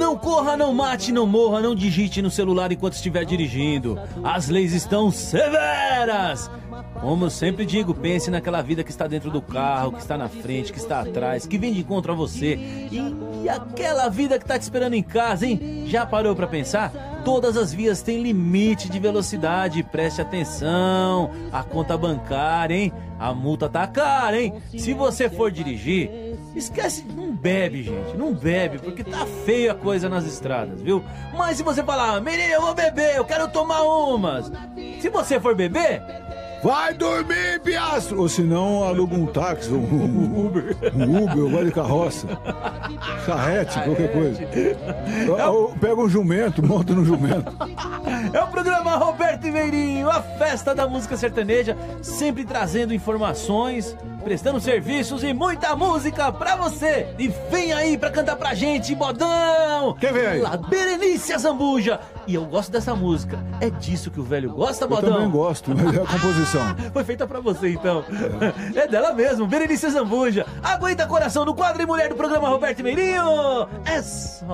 Não corra, não mate, não morra, não digite no celular enquanto estiver dirigindo. As leis estão severas. Como eu sempre digo, pense naquela vida que está dentro do carro, que está na frente, que está atrás, que vem de encontro a você. E aquela vida que está te esperando em casa, hein? Já parou pra pensar? Todas as vias têm limite de velocidade, preste atenção. A conta bancária, hein? A multa tá cara, hein? Se você for dirigir, esquece, não bebe, gente, não bebe, porque tá feia a coisa nas estradas, viu? Mas se você falar, menino, eu vou beber, eu quero tomar umas. Se você for beber, vai dormir, piastro! Ou se não, aluga um táxi, um Uber. Um Uber, eu gosto de carroça. Charrete, qualquer coisa. Pega um jumento, monta no jumento. É o programa Roberto e Meirinho, a festa da música sertaneja, sempre trazendo informações, prestando serviços e muita música pra você. E vem aí pra cantar pra gente, Bodão! Quem vem aí? La Berenice Azambuja. E eu gosto dessa música. É disso que o velho gosta, Bodão? Eu também gosto, mas é a composição. Foi feita pra você, então. É dela mesmo, Berenice Zambuja. Aguenta coração no quadro e mulher do programa Roberto e Meirinho. É só